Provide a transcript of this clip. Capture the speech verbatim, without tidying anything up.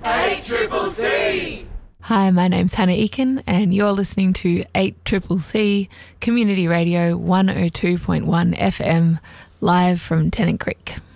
eight Triple C! Hi, my name's Hannah Eakin and you're listening to eight Triple C Community Radio one oh two point one F M, live from Tennant Creek.